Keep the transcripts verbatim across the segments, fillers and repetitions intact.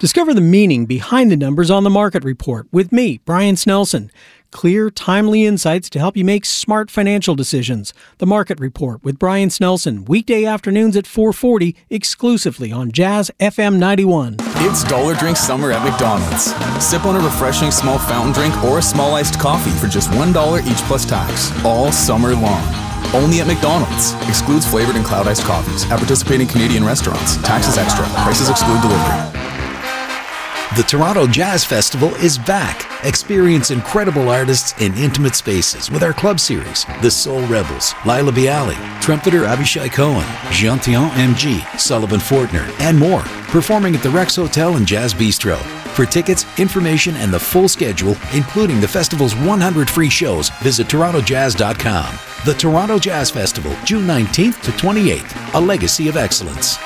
Discover the meaning behind the numbers on the Market Report with me, Brian Snelson. Clear, timely insights to help you make smart financial decisions. The Market Report with Brian Snelson, weekday afternoons at four forty, exclusively on Jazz F M ninety-one. It's Dollar Drink Summer at McDonald's. Sip on a refreshing small fountain drink or a small iced coffee for just one dollar each plus tax, all summer long. Only at McDonald's. Excludes flavored and cloud iced coffees. At participating Canadian restaurants. Taxes extra. Prices exclude delivery. The Toronto Jazz Festival is back. Experience incredible artists in intimate spaces with our club series, The Soul Rebels, Laila Bialy, trumpeter Abishai Cohen, Jean-Théon M G, Sullivan Fortner, and more, performing at the Rex Hotel and Jazz Bistro. For tickets, information, and the full schedule, including the festival's one hundred free shows, visit toronto jazz dot com. The Toronto Jazz Festival, June nineteenth to twenty-eighth, a legacy of excellence.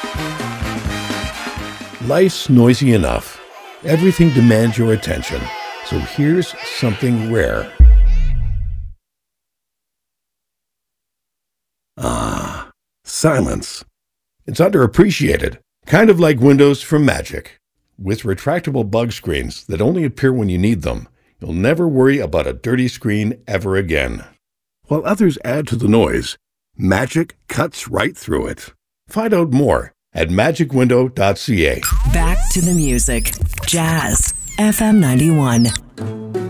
Life's noisy enough. Everything demands your attention. So here's something rare. Ah, silence. It's underappreciated, kind of like Windows from Magic. With retractable bug screens that only appear when you need them, you'll never worry about a dirty screen ever again. While others add to the noise, Magic cuts right through it. Find out more at magic window dot c a. Back to the music. Jazz F M ninety-one.